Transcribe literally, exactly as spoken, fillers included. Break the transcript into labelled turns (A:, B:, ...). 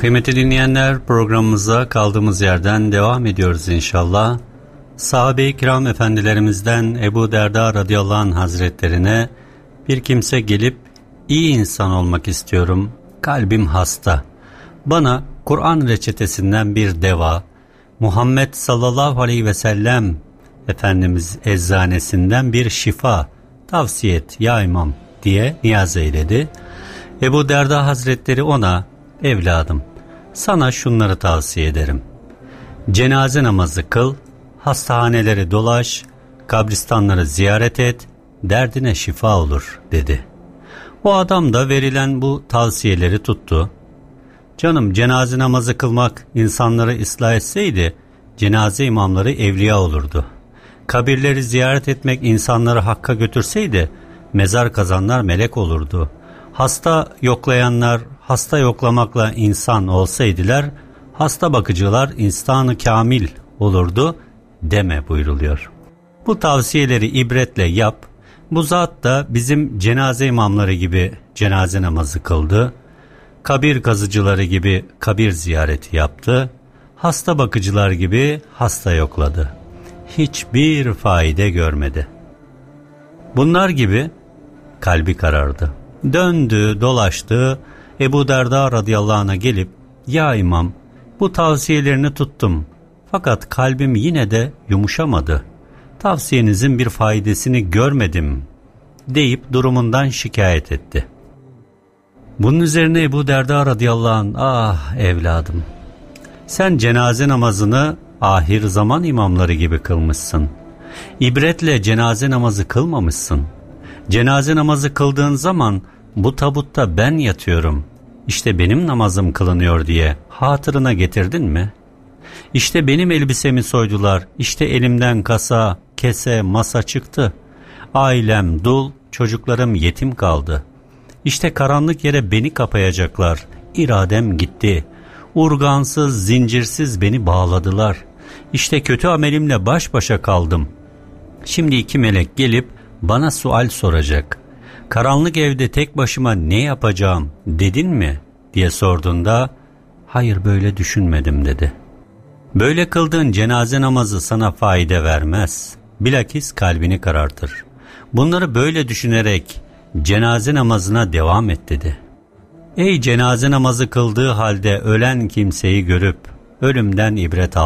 A: Kıymetli dinleyenler, programımıza kaldığımız yerden devam ediyoruz inşallah. Sahabe-i kiram efendilerimizden Ebu Derda radıyallahu anh hazretlerine bir kimse gelip iyi insan olmak istiyorum, kalbim hasta, bana Kur'an reçetesinden bir deva, Muhammed sallallahu aleyhi ve sellem Efendimiz eczanesinden bir şifa tavsiye et ya imam diye niyaz eyledi. Ebu Derda hazretleri ona, evladım sana şunları tavsiye ederim. Cenaze namazı kıl, hastahaneleri dolaş, kabristanları ziyaret et, derdine şifa olur dedi. O adam da verilen bu tavsiyeleri tuttu. Canım, cenaze namazı kılmak insanları ıslah etseydi cenaze imamları evliya olurdu. Kabirleri ziyaret etmek insanları hakka götürseydi mezar kazanlar melek olurdu. Hasta yoklayanlar hasta yoklamakla insan olsaydılar hasta bakıcılar insanı kamil olurdu deme buyruluyor. Bu tavsiyeleri ibretle yap. Bu zat da bizim cenaze imamları gibi cenaze namazı kıldı. Kabir kazıcıları gibi kabir ziyareti yaptı. Hasta bakıcılar gibi hasta yokladı. Hiçbir faide görmedi. Bunlar gibi kalbi karardı. Döndü, dolaştı. Ebu Derda radıyallahu anh'a gelip, ya imam, bu tavsiyelerini tuttum. Fakat kalbim yine de yumuşamadı. Tavsiyenizin bir faydasını görmedim deyip durumundan şikayet etti. Bunun üzerine Ebu Derda radıyallahu anh, ah evladım, sen cenaze namazını ahir zaman imamları gibi kılmışsın. İbretle cenaze namazı kılmamışsın. Cenaze namazı kıldığın zaman bu tabutta ben yatıyorum, İşte benim namazım kılınıyor diye hatırına getirdin mi? İşte benim elbisemi soydular, işte elimden kasa, kese, masa çıktı. Ailem dul, çocuklarım yetim kaldı. İşte karanlık yere beni kapayacaklar, iradem gitti. Urgansız, zincirsiz beni bağladılar. İşte kötü amelimle baş başa kaldım. Şimdi iki melek gelip bana sual soracak. Karanlık evde tek başıma ne yapacağım dedin mi diye sorduğunda, hayır böyle düşünmedim dedi. Böyle kıldığın cenaze namazı sana faide vermez. Bilakis kalbini karartır. Bunları böyle düşünerek cenaze namazına devam et dedi. Ey cenaze namazı kıldığı halde ölen kimseyi görüp ölümden ibret al.